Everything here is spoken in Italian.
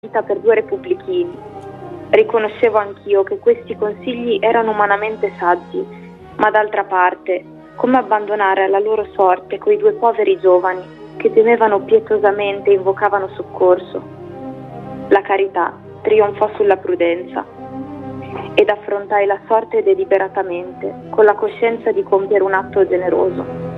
vita per 2 repubblichini. Riconoscevo anch'io che questi consigli erano umanamente saggi, ma d'altra parte, come abbandonare alla loro sorte quei 2 poveri giovani che gemevano pietosamente e invocavano soccorso? La carità trionfò sulla prudenza ed affrontai la sorte deliberatamente, con la coscienza di compiere un atto generoso.